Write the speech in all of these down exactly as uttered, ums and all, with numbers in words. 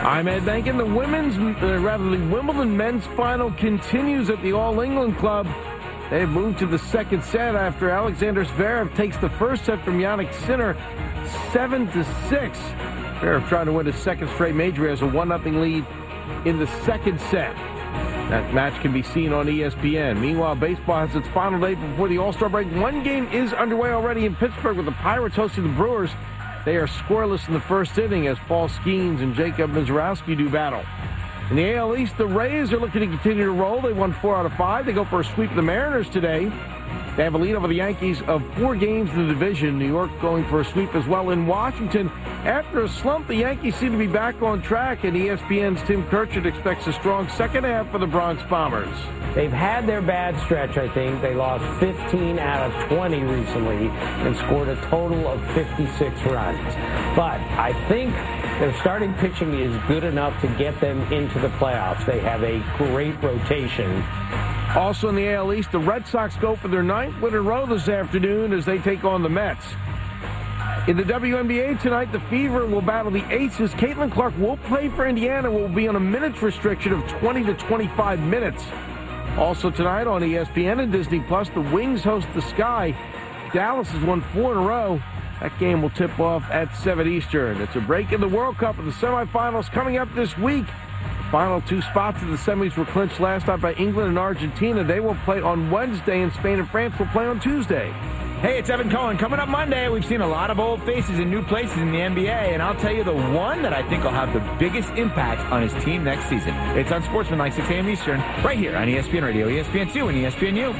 I'm Ed Bankin. The women's, uh, rather the Wimbledon men's final continues at the All England Club. They've moved to the second set after Alexander Zverev takes the first set from Jannik Sinner, seven to six. Zverev trying to win his second straight major. He has a one nothing lead in the second set. That match can be seen on E S P N. Meanwhile, baseball has its final day before the All-Star break. One game is underway already in Pittsburgh with the Pirates hosting the Brewers. They are scoreless in the first inning as Paul Skeens and Jacob Mizorowski do battle. In the A L East, the Rays are looking to continue to roll. They won four out of five. They go for a sweep of the Mariners today. They have a lead over the Yankees of four games in the division. New York going for a sweep as well in Washington. After a slump, the Yankees seem to be back on track, and E S P N's Tim Kirchert expects a strong second half for the Bronx Bombers. They've had their bad stretch, I think. They lost fifteen out of twenty recently and scored a total of fifty-six runs. But I think their starting pitching is good enough to get them into the playoffs. They have a great rotation. Also in the A L East, the Red Sox go for their ninth win in a row this afternoon as they take on the Mets. In the W N B A tonight, the Fever will battle the Aces. Caitlin Clark will play for Indiana, will be on a minutes restriction of twenty to twenty-five minutes. Also tonight on E S P N and Disney Plus, the Wings host the Sky. Dallas has won four in a row. That game will tip off at seven Eastern. It's a break in the World Cup with the semifinals coming up this week. The final two spots in the semis were clinched last night by England and Argentina. They will play on Wednesday, and Spain and France will play on Tuesday. Hey, it's Evan Cohen. Coming up Monday, we've seen a lot of old faces in new places in the N B A, and I'll tell you the one that I think will have the biggest impact on his team next season. It's on Sportsmanlike, six a.m. Eastern, right here on E S P N Radio, E S P N two, and E S P N U.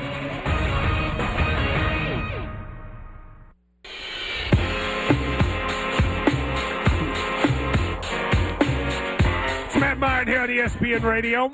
It's Matt Myron here on E S P N Radio.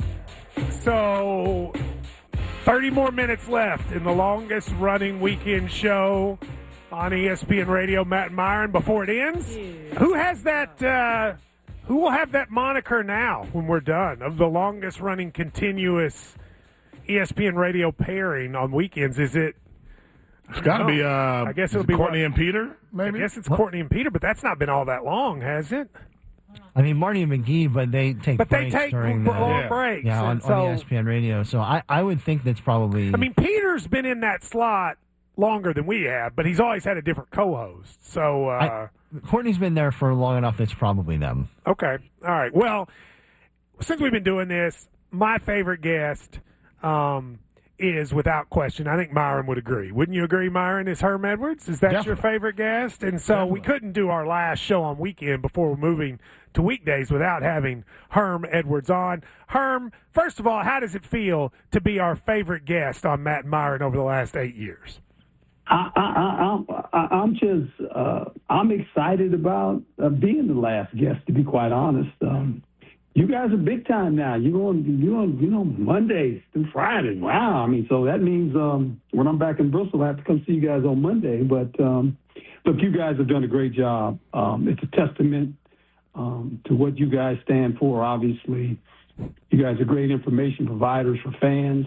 So, thirty more minutes left in the longest running weekend show on E S P N Radio. Matt Myron before it ends. Yeah. Who has that? Uh, who will have that moniker now when we're done of the longest running continuous E S P N Radio pairing on weekends? Is it? It's got to be. Uh, I guess it'll be Courtney what, and Peter. Maybe. I guess it's what? Courtney and Peter, but that's not been all that long, has it? I mean, Marty and McGee, but they take but breaks they take during b- the, long yeah. breaks. yeah, on, so, on E S P N Radio. So I, I would think that's probably. I mean, Peter's been in that slot longer than we have, but he's always had a different co-host. So uh, I, Courtney's been there for long enough. That's probably them. Okay, all right. Well, since we've been doing this, my favorite guest um, is, without question, I think Myron would agree. Wouldn't you agree, Myron, is Herm Edwards? Is that Definitely. your favorite guest? And so Definitely. we couldn't do our last show on weekend before we're moving to weekdays without having Herm Edwards on. Herm, first of all, how does it feel to be our favorite guest on Matt and Myron over the last eight years? I, I, I, I, I'm just, uh, I'm excited about uh, being the last guest, to be quite honest. Um, you guys are big time now. You're going, you're on, you know, Mondays through Fridays. Wow. I mean, so that means um, when I'm back in Bristol, I have to come see you guys on Monday. But um, look, you guys have done a great job. Um, it's a testament um, to what you guys stand for. Obviously, you guys are great information providers for fans.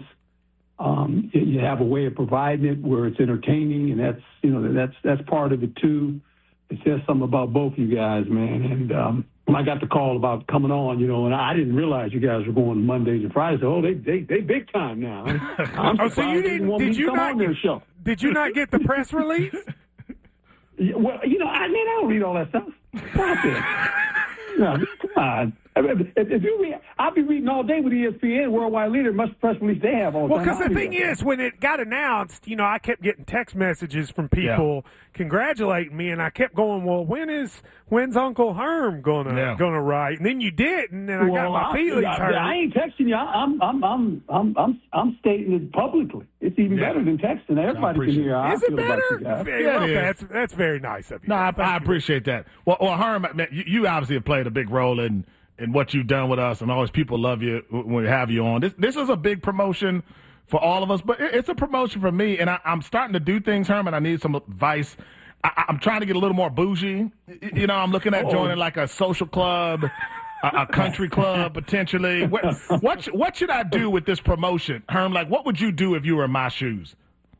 Um, you have a way of providing it where it's entertaining, and that's, you know, that's that's part of it too. It says something about both you guys, man. And um, when I got the call about coming on, you know, and I didn't realize you guys were going Mondays and Fridays. Oh, they they they big time now. I'm oh, so you didn't? Did you not get? Show. Did you not get the press release? Yeah, well, you know, I mean, I don't read all that stuff. Stop it. No, come on. If, if you read, I'll be reading all day with E S P N, Worldwide Leader, much press release they have all the well, time. Well, because the thing is, when it got announced, you know, I kept getting text messages from people yeah. congratulating me, and I kept going, well, when is when's Uncle Herm gonna yeah. gonna write? And then you didn't, and I well, got my feelings I, hurt. I ain't texting you. I'm I'm I'm I'm I'm I'm stating it publicly. It's even yeah. better than texting. Everybody can hear how is I it feel better? about you guys. Yeah, well, that's that's very nice of you. No, I, I appreciate that. Well, well Herm, you, you obviously have played a big role in. and what you've done with us, and always people love you when we have you on. This this is a big promotion for all of us, but it's a promotion for me, and I, I'm starting to do things, Herman. I need some advice. I, I'm trying to get a little more bougie. You know, I'm looking at oh. joining like a social club, a, a country club potentially. What, what what should I do with this promotion, Herm? Like, what would you do if you were in my shoes?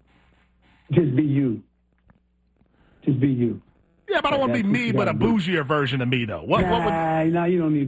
Just be you. Just be you. Yeah, but I don't want to be me, but a bougier version of me, though. What, nah, what would... nah, you don't need